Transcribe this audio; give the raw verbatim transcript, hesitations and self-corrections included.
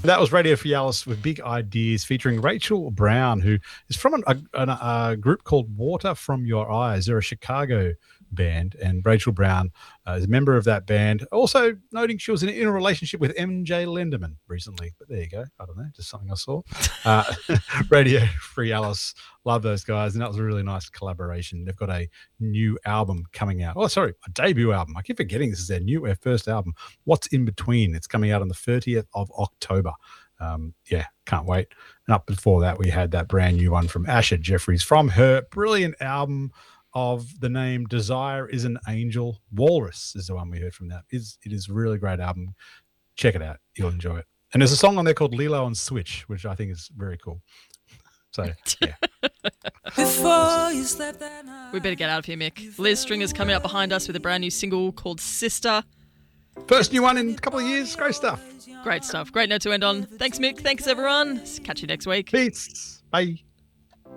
That was Radio Free Alice with Big Ideas featuring Rachel Brown, who is from an, a, a, a group called Water From Your Eyes. They're a Chicago band, and Rachel Brown uh, is a member of that band. Also noting she was in, in a relationship with M J Lenderman recently. But there you go. I don't know, just something I saw. Uh, Radio Free Alice, love those guys, and that was a really nice collaboration. They've got a new album coming out. Oh, sorry, a debut album. I keep forgetting this is their new, their first album. What's in Between? It's coming out on the thirtieth of October. Um, yeah, can't wait. And up before that, we had that brand new one from Asher Jeffries from her brilliant album of the name Desire is an Angel. Walrus is the one we heard from that. It's, it is a really great album. Check it out. You'll enjoy it. And there's a song on there called Lilo and Switch, which I think is very cool. So, yeah. Before you slept that night. We better get out of here, Mick. Liz Stringer's coming up behind us with a brand new single called Sister. First new one in a couple of years. Great stuff. Great stuff. Great note to end on. Thanks, Mick. Thanks, everyone. Catch you next week. Peace. Bye.